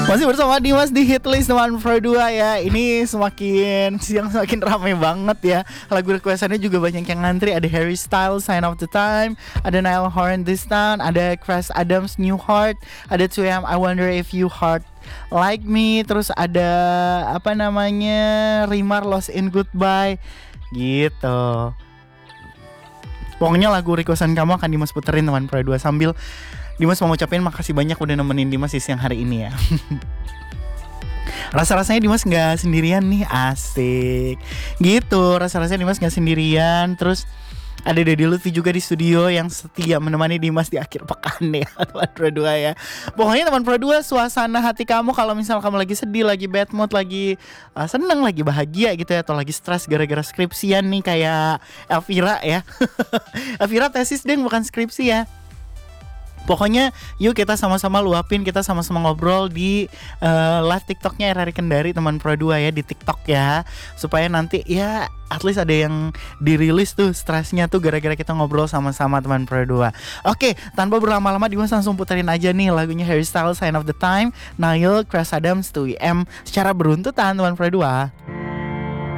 Masih bersama Dimas di Hitlist teman Pro 2 ya. Ini semakin siang semakin ramai banget ya. Lagu requestannya juga banyak yang ngantri. Ada Harry Styles Sign of the Time, ada Niall Horan This Town, ada Crash Adams New Heart, ada 2AM I Wonder If You Heart Like Me, terus ada apa namanya Rimar Lost in Goodbye gitu. Pokoknya lagu requestan kamu akan Dimas puterin teman Pro 2 sambil Dimas mau ngucapin makasih banyak udah nemenin Dimas di siang hari ini ya. Rasa-rasanya Dimas gak sendirian nih, asik gitu. Rasa-rasanya Dimas gak sendirian. Terus ada Deddy Lutfi juga di studio yang setia menemani Dimas di akhir pekan ya teman Pro 2 ya. Pokoknya teman Pro 2, suasana hati kamu kalau misal kamu lagi sedih, lagi bad mood, lagi seneng, lagi bahagia gitu ya, atau lagi stres gara-gara skripsian nih kayak Elvira ya. Elvira tesis deh bukan skripsi ya. Pokoknya yuk kita sama-sama luapin, kita sama-sama ngobrol di live TikToknya RRI Kendari teman Pro 2 ya, di TikTok ya. Supaya nanti ya at least ada yang dirilis tuh stresnya tuh gara-gara kita ngobrol sama-sama teman Pro 2. Oke, tanpa berlama-lama Dimas langsung puterin aja nih lagunya Harry Styles Sign of the Time, Niall, Crash Adams, 2AM secara beruntutan teman Pro 2.